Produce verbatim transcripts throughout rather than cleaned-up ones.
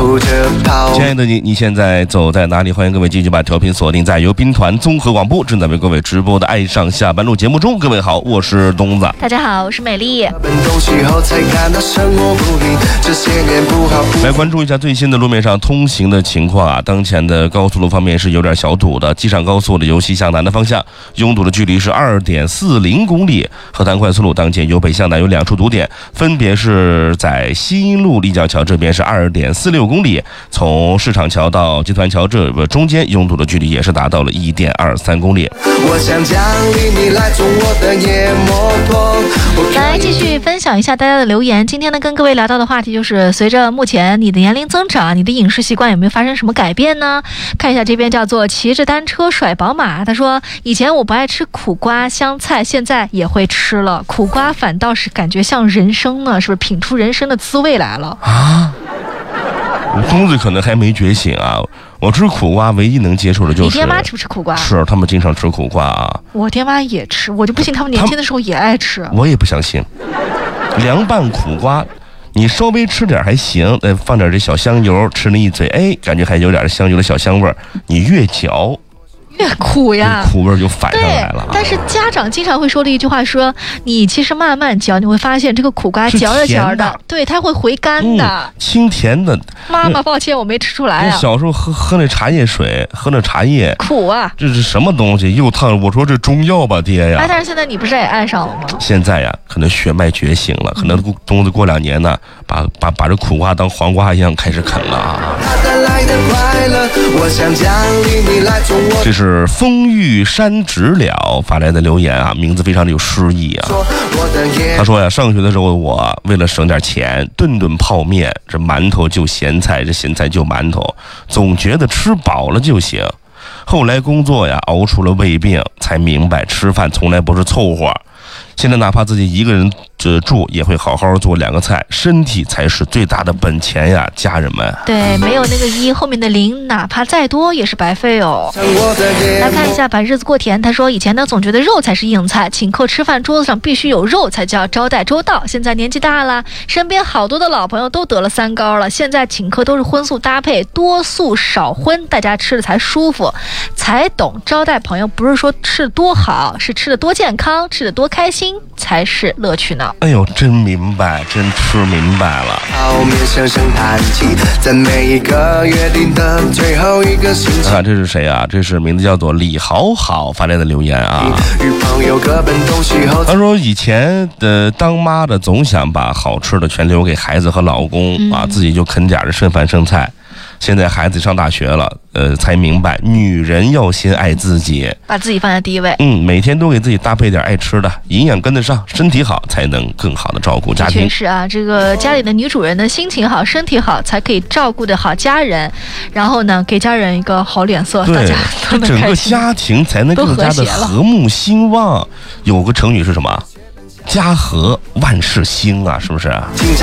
哭着跑。 亲爱的你，你现在走在哪里？欢迎各位继续把调频锁定在由兵团综合广播正在为各位直播的《爱上下班路》节目中。各位好，我是东子。 大家好，我是美丽。 来关注一下最新的路面上通行的情况啊！当前的高速路方面是有点小堵的，机场高速的由西向南的方向拥堵的距离是二点四零公里。河南快速路当前由北向南有两处堵点，分别是在西阴路立交桥这边是二点四六公里，从市场桥到集团桥这中间拥堵的距离也是达到了一点二三公里。 我想奖励你来坐我的野摩托。 来继续分享一下大家的留言。今天呢，跟各位聊到的话题就是，随着目前你的年龄增长，你的饮食习惯有没有发生什么改变呢？看一下这边叫做骑着单车甩宝马，他说以前我不爱吃苦瓜香菜，现在也会吃了。苦瓜反倒是感觉像人生呢，是不是品出人生的滋味来了啊？东子可能还没觉醒啊！我吃苦瓜唯一能接受的就是， 你爹妈吃不吃苦瓜？ 是，他们经常吃苦瓜啊。 我爹妈也吃，我就不信他们年轻的时候也爱吃。 我也不相信。凉拌苦瓜，你稍微吃点还行，再放点这小香油，吃那一嘴，哎，感觉还有点香油的小香味儿。你越嚼越苦呀， 苦味就反上来了。 但是家长经常会说的一句话说，你其实慢慢嚼，你会发现这个苦瓜嚼着嚼着，对，它会回甘的， 嗯、清甜的。 妈妈，抱歉，我没吃出来啊。 小时候喝喝那茶叶水，喝那茶叶， 苦啊！ 这是什么东西？又烫！我说这中药吧，爹呀！ 哎，但是现在你不是也爱上了吗？ 现在呀，可能血脉觉醒了，可能东子过两年呢，把把把这苦瓜当黄瓜一样开始啃了啊。这是风玉山直了发来的留言啊，名字非常的有诗意啊。他说呀，上学的时候我为了省点钱，顿顿泡面，这馒头就咸菜，这咸菜就馒头，总觉得吃饱了就行。后来工作呀，熬出了胃病，才明白吃饭从来不是凑合。现在哪怕自己一个人住，也会好好做两个菜，身体才是最大的本钱呀，家人们。 对，没有那个一后面的零，哪怕再多也是白费哦。来看一下把日子过甜，他说以前呢总觉得肉才是硬菜，请客吃饭桌子上必须有肉才叫招待周到。现在年纪大了，身边好多的老朋友都得了三高了，现在请客都是荤素搭配，多素少荤，大家吃的才舒服，才懂招待朋友不是说吃的多好，是吃的多健康，吃的多开心才是乐趣呢。 哎呦，真明白，真吃明白了。 在每一个约定的最后一个星期。 啊，这是谁啊？这是名字叫做李好好发来的留言啊。他说以前的当妈的总想把好吃的全留给孩子和老公、嗯、啊，自己就啃点的剩饭剩菜。现在孩子上大学了，呃，才明白女人要先爱自己， 把自己放在第一位。 嗯，每天都给自己搭配点爱吃的，营养跟得上，身体好，才能更好的照顾家庭。 确实啊，这个家里的女主人的心情好，身体好，才可以照顾得好家人，然后呢，给家人一个好脸色，大家这整个家庭才能更加的和睦兴旺。有个成语是什么？家和万事兴啊，是不是？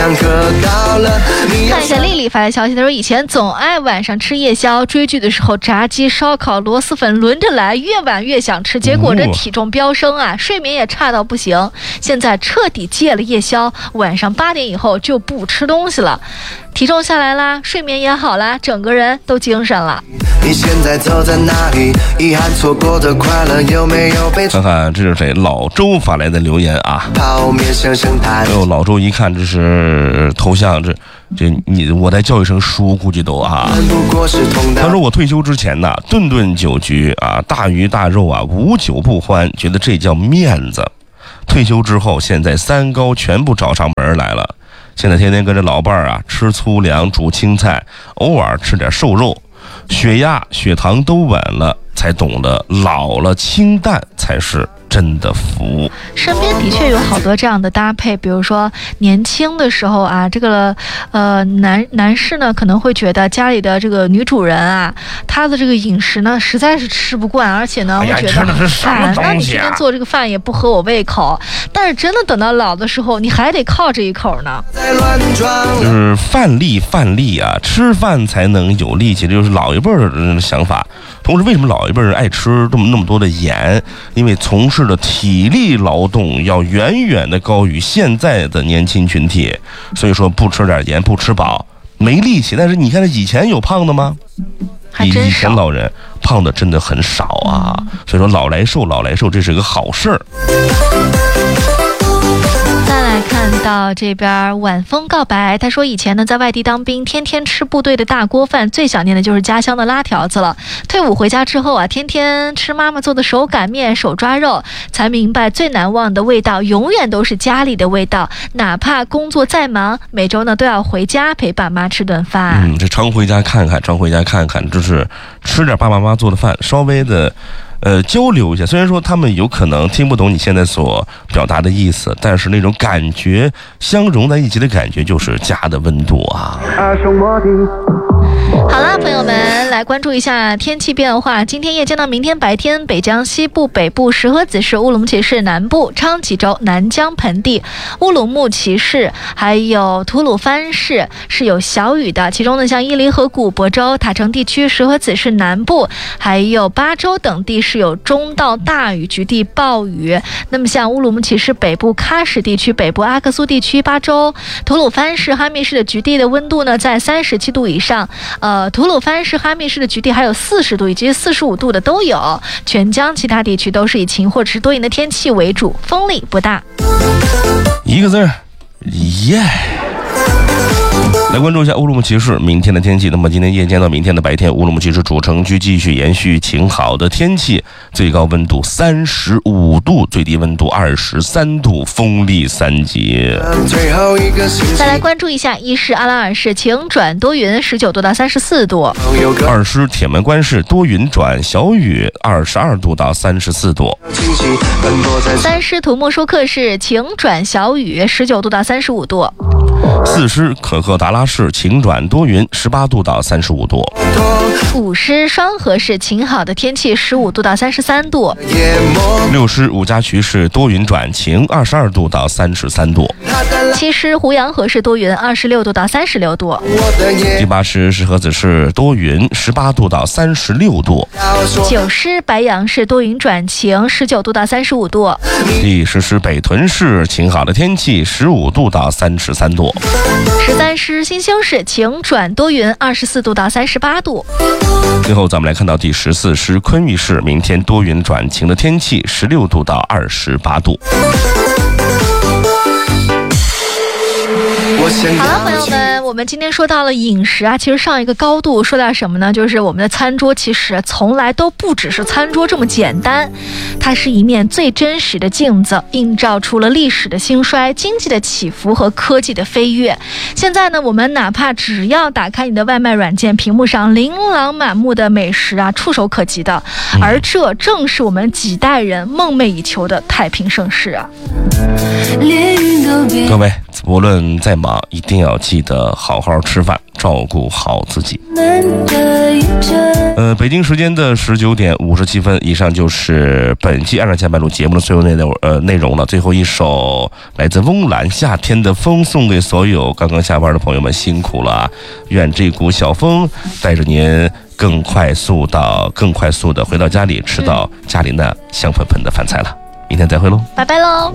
看一下丽丽发来消息，她说以前总爱晚上吃夜宵，追剧的时候炸鸡、烧烤、螺蛳粉轮着来，越晚越想吃，结果这体重飙升啊，睡眠也差到不行。现在彻底戒了夜宵，晚上八点以后就不吃东西了，体重下来啦，睡眠也好啦，整个人都精神了。 你现在走在哪里？遗憾错过的快乐有没有被？ 看看这是谁？老周发来的留言啊。 泡面声声弹。 哎呦，老周一看这是头像，这这你我再叫一声叔，估计都啊。他说我退休之前呢，顿顿酒局啊，大鱼大肉啊，无酒不欢，觉得这叫面子。退休之后，现在三高全部找上门来了。现在天天跟着老伴儿啊吃粗粮煮青菜，偶尔吃点瘦肉，血压血糖都稳了，才懂得老了清淡才是真的福。 身边的确有好多这样的搭配，比如说年轻的时候啊，这个呃男男士呢可能会觉得家里的这个女主人啊，她的这个饮食呢实在是吃不惯，而且呢会觉得烦，那你今天做这个饭也不合我胃口。但是真的等到老的时候，你还得靠这一口呢。 就是饭力饭力啊，吃饭才能有力气，这就是老一辈的人的想法。同时，为什么老一辈人爱吃这么那么多的盐？因为从事的体力劳动要远远的高于现在的年轻群体，所以说不吃点盐不吃饱， 没力气。但是你看，以前有胖的吗？ 还真少。 以前老人胖的真的很少啊，嗯、所以说老来瘦，老来瘦，这是个好事儿。 再来看到这边晚风告白，他说以前呢在外地当兵，天天吃部队的大锅饭，最想念的就是家乡的拉条子了。退伍回家之后啊，天天吃妈妈做的手擀面、手抓肉，才明白最难忘的味道永远都是家里的味道。哪怕工作再忙，每周呢都要回家陪爸妈吃顿饭。 嗯，这常回家看看，常回家看看，就是吃点爸爸妈妈做的饭，稍微的。呃，交流一下，虽然说他们有可能听不懂你现在所表达的意思，但是那种感觉相融在一起的感觉，就是家的温度啊。 好啦，朋友们，来关注一下天气变化。今天夜间到明天白天，北江西部、北部、石河子市、乌鲁木齐市南部、昌吉州、南疆盆地、乌鲁木齐市还有吐鲁番市是有小雨的。其中呢，像伊犁河谷、亳州、塔城地区、石河子市南部还有巴州等地是有中到大雨，局地暴雨。那么像乌鲁木齐市北部喀什地区、北部阿克苏地区、巴州、吐鲁番市、哈密市的局地的温度呢在三十七度以上。呃，吐鲁番市、哈密市的局地还有四十度以及四十五度的都有。全疆其他地区都是以晴或者是多云的天气为主，风力不大。 一个字儿，耶。来关注一下乌鲁木齐市明天的天气。那么今天夜间到明天的白天，乌鲁木齐市主城区继续延续晴好的天气，最高温度三十五度，最低温度二十三度，风力三级。 再来关注一下伊势阿拉尔市晴转多云，十九度到三十四度。 二师铁门关市多云转小雨，二十二度到三十四度。 三师土木舒克市晴转小雨，十九度到三十五度。 四师可可达拉市晴转多云，十八度到三十五度。 五师双河市晴好的天气，十五度到三十三度。 六师五家渠市多云转晴，二十二度到三十三度。 七师胡杨河市多云，二十六度到三十六度。 第八师石河子市多云，十八度到三十六度。 九师白杨市多云转晴，十九度到三十五度。 第十师北屯市晴好的天气，十五度到三十三度。 十三师新兴市晴转多云，二十四度到三十八度。 最后咱们来看到第十四师昆玉市，明天多云转晴的天气，十六度到二十八度。 好了，朋友们，我们今天说到了饮食啊，其实上一个高度说到什么呢？就是我们的餐桌其实从来都不只是餐桌这么简单，它是一面最真实的镜子，映照出了历史的兴衰、经济的起伏和科技的飞跃。现在呢，我们哪怕只要打开你的外卖软件，屏幕上琳琅满目的美食啊，触手可及的，而这正是我们几代人梦寐以求的太平盛世啊！ 各位，无论再忙，一定要记得好好吃饭，照顾好自己。呃，北京时间的十九点五十七分，以上就是本期《爱上下班路》节目的所有内容呃内容了。最后一首来自翁兰《夏天的风》，送给所有刚刚下班的朋友们，辛苦了！愿这股小风带着您更快速到更快速的回到家里，吃到家里那香喷喷的饭菜了。明天再会喽， 拜拜喽。